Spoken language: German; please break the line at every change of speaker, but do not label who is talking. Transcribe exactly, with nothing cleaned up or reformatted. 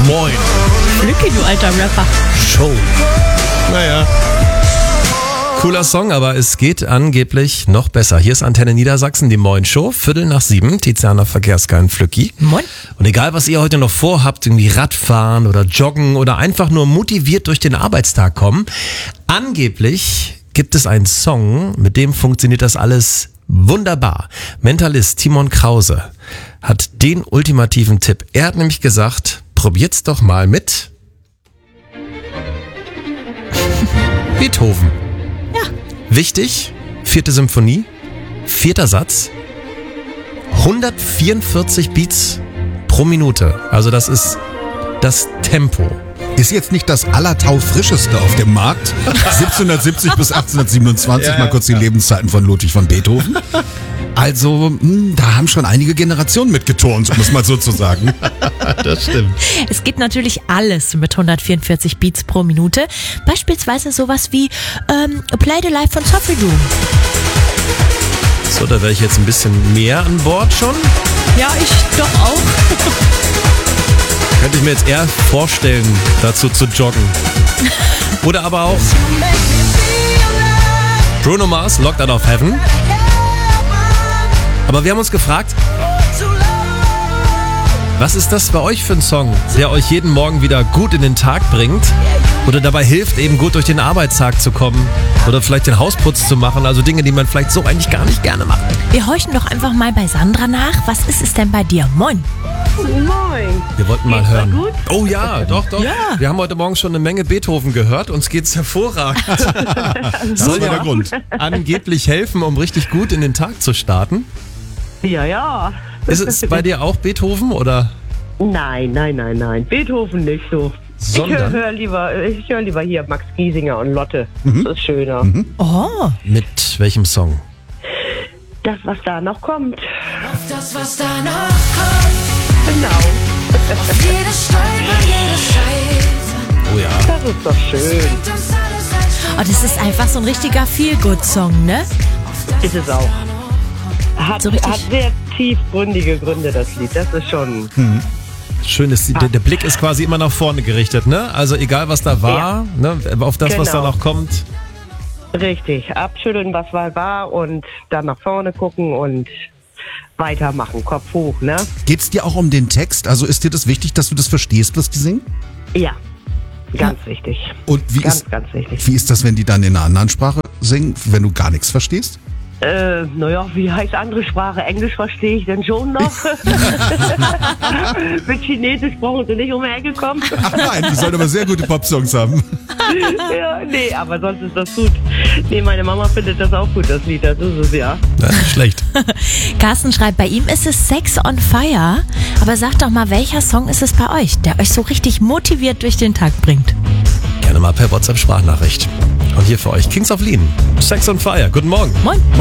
Moin.
Flücki, du alter Rapper.
Show. Naja. Cooler Song, aber es geht angeblich noch besser. Hier ist Antenne Niedersachsen, die Moin Show. Viertel nach sieben, Tiziana Verkehrskein Flücki.
Moin.
Und egal, was ihr heute noch vorhabt, irgendwie Radfahren oder Joggen oder einfach nur motiviert durch den Arbeitstag kommen, angeblich gibt es einen Song, mit dem funktioniert das alles wunderbar. Mentalist Timon Krause hat den ultimativen Tipp. Er hat nämlich gesagt, probiert's doch mal mit Beethoven.
Ja.
Wichtig, vierte Symphonie, vierter Satz, hundertvierundvierzig Beats pro Minute. Also das ist das Tempo.
Ist jetzt nicht das allertaufrischeste auf dem Markt. siebzehnhundertsiebzig bis achtzehnhundertsiebenundzwanzig,
Ja, ja,
mal kurz die
ja.
Lebenszeiten von Ludwig von Beethoven. Also, mh, da haben schon einige Generationen mitgeturnt, um es mal so zu sagen.
Das stimmt.
Es geht natürlich alles mit hundertvierundvierzig Beats pro Minute. Beispielsweise sowas wie ähm, Play the Life von Sophie Doom.
So, da wäre ich jetzt ein bisschen mehr an Bord schon.
Ja, ich doch auch.
Könnte ich mir jetzt eher vorstellen, dazu zu joggen. Oder aber auch Bruno Mars, Locked Out of Heaven. Aber wir haben uns gefragt, was ist das bei euch für ein Song, der euch jeden Morgen wieder gut in den Tag bringt oder dabei hilft, eben gut durch den Arbeitstag zu kommen oder vielleicht den Hausputz zu machen, also Dinge, die man vielleicht so eigentlich gar nicht gerne macht.
Wir horchen doch einfach mal bei Sandra nach. Was ist es denn bei dir? Moin.
Moin.
Wir wollten mal
Geht's
hören.
dir gut?
Oh ja, doch, doch.
Ja.
Wir haben heute Morgen schon eine Menge Beethoven gehört. Uns geht's hervorragend.
Das
Soll
war
ja
der Grund.
angeblich helfen, um richtig gut in den Tag zu starten.
Ja, ja.
Ist es bei dir auch Beethoven oder?
Nein, nein, nein, nein. Beethoven nicht so.
Sondern?
Ich höre lieber, ich hör lieber hier Max Giesinger und Lotte. Das ist schöner.
Oh.
Mit welchem Song?
Das, was da noch kommt.
Auf das, was da noch kommt,
Genau.
auf jedes Stolpern, jedes Scheitern,
Oh ja.
Das ist doch schön.
bringt uns alles ein
Oh, das ist einfach so ein richtiger Feel-Good-Song, ne?
Ist es auch. Hat,
So richtig-
hat sehr tiefgründige Gründe, das Lied. Das ist schon.
Schön ist, der, der Blick ist quasi immer nach vorne gerichtet, ne? Also egal, was da war, ne? Auf das, was da
Genau.
noch kommt.
Richtig. Abschütteln, was mal war und dann nach vorne gucken und weitermachen. Kopf hoch, ne?
Geht's dir auch um den Text? Also ist dir das wichtig, dass du das verstehst, was die singen?
Ja. Ganz wichtig.
Und wie
Ganz,
ist,
ganz wichtig.
wie ist das, wenn die dann in einer anderen Sprache singen, wenn du gar nichts verstehst?
Äh, naja, wie heißt andere Sprache? Englisch verstehe ich denn schon noch. Mit Chinesisch brauchen sie nicht um die Ecke kommen.
Ach nein, die sollen aber sehr gute Popsongs haben.
Ja, nee, aber sonst ist das gut. Nee, meine Mama findet das auch gut, das Lied. Das ist es, ja.
Ja, nicht schlecht.
Carsten schreibt, bei ihm ist es Sex on Fire. Aber sagt doch mal, welcher Song ist es bei euch, der euch so richtig motiviert durch den Tag bringt?
Gerne mal per WhatsApp-Sprachnachricht. Und hier für euch Kings of Lean. Sex on Fire. Guten Morgen.
Moin.